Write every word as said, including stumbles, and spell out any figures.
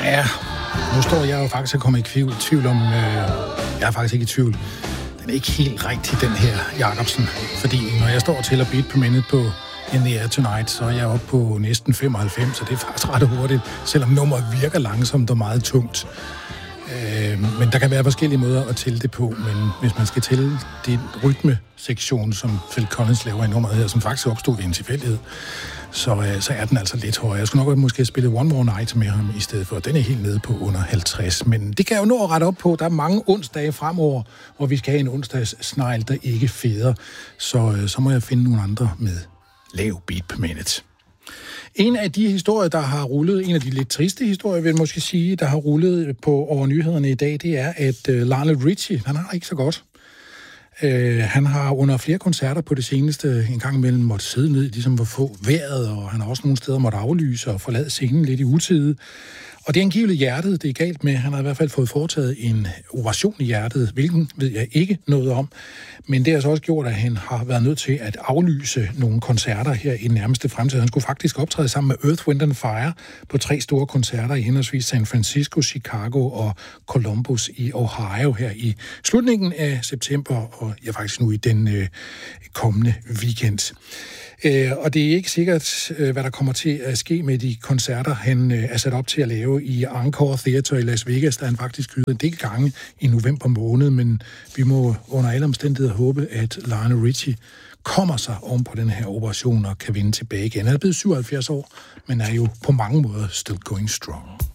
Ja, nu står jeg jo faktisk og kommer i tvivl, tvivl om... Øh, jeg er faktisk ikke i tvivl. Den er ikke helt rigtig, den her Jacobsen. Fordi når jeg står til at beat per minute på In the Air Tonight, så er jeg oppe på næsten femoghalvfems, så det er faktisk ret hurtigt, selvom nummeret virker langsomt og meget tungt. Øh, men der kan være forskellige måder at tælle det på, men hvis man skal tælle den rytmesektion, som Phil Collins laver i nummeret her, som faktisk opstod ved en tilfældighed, så, øh, så er den altså lidt højere. Jeg skulle nok måske spille One More Night med ham i stedet for. Den er helt nede på under halvtreds, men det kan jeg jo nå at rette op på. Der er mange onsdage fremover, hvor vi skal have en onsdagssnegl, der ikke feder. Så, øh, så må jeg finde nogle andre med lav beat per minute. En af de historier, der har rullet, en af de lidt triste historier, vil jeg måske sige, der har rullet på over nyhederne i dag, det er, at uh, Lionel Richie, han har det ikke så godt. Uh, han har under flere koncerter på det seneste en gang imellem måtte sidde ned, ligesom hvor få vejret, og han har også nogle steder måtte aflyse og forlade scenen lidt i utide. Og det er angiveligt hjertet, det er galt med. Han har i hvert fald fået foretaget en operation i hjertet, hvilken ved jeg ikke noget om. Men det har så også gjort, at han har været nødt til at aflyse nogle koncerter her i den nærmeste fremtid. Han skulle faktisk optræde sammen med Earth, Wind and Fire på tre store koncerter i henholdsvis San Francisco, Chicago og Columbus i Ohio her i slutningen af september, og ja, faktisk nu i den øh, kommende weekend. Øh, og det er ikke sikkert, øh, hvad der kommer til at ske med de koncerter, han øh, er sat op til at lave i Encore Theater i Las Vegas, der han faktisk skydede en del gange i november måned, men vi må under alle omstændigheder håbe, at Lionel Richie kommer sig om på den her operation og kan vinde tilbage igen. Han er blevet syvoghalvfjerds år, men er jo på mange måder still going strong.